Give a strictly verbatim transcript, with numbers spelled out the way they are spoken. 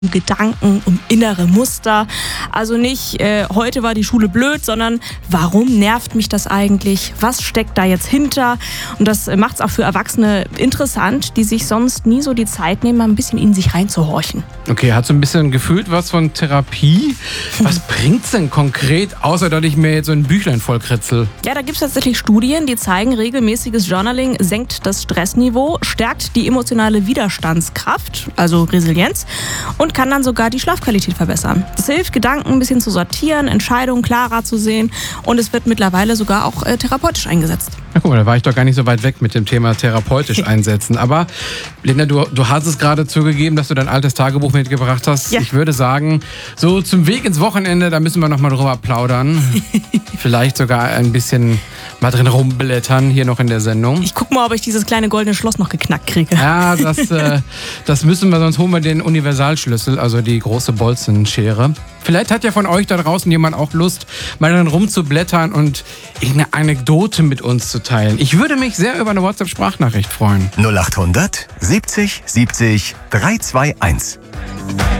um Gedanken, um innere Muster. Also nicht, äh, heute war die Schule blöd, sondern warum nervt mich das eigentlich? Was steckt da jetzt hinter? Und das macht es auch für Erwachsene interessant, die sich sonst nie so die Zeit nehmen, mal ein bisschen in sich reinzuhorchen. Okay, hat so ein bisschen gefühlt was von Therapie. Was bringt's denn konkret, außer dass ich mir jetzt so ein Büchlein vollkritzel? Ja, da gibt es tatsächlich Studien, die zeigen, regelmäßiges Journaling senkt das Stressniveau, stärkt die emotionale Widerstandskraft, also Resilienz, und kann dann sogar die Schlafqualität verbessern. Das hilft, Gedanken ein bisschen zu sortieren, Entscheidungen klarer zu sehen, und es wird mittlerweile sogar auch äh, therapeutisch eingesetzt. Na guck mal, da war ich doch gar nicht so weit weg mit dem Thema therapeutisch einsetzen. Aber Linda, du, du hast es gerade zugegeben, dass du dein altes Tagebuch mitgebracht hast. Ja. Ich würde sagen, so zum Weg ins Wochenende, da müssen wir noch mal drüber plaudern. Vielleicht sogar ein bisschen mal drin rumblättern, hier noch in der Sendung. Ich guck mal, ob ich dieses kleine goldene Schloss noch geknackt kriege. Ja, das, äh, das müssen wir, sonst holen wir den Universalschlüssel, also die große Bolzenschere. Vielleicht hat ja von euch da draußen jemand auch Lust, mal drin rumzublättern und irgendeine Anekdote mit uns zu teilen. Ich würde mich sehr über eine WhatsApp-Sprachnachricht freuen. null acht hundert siebzig siebzig drei zwei eins.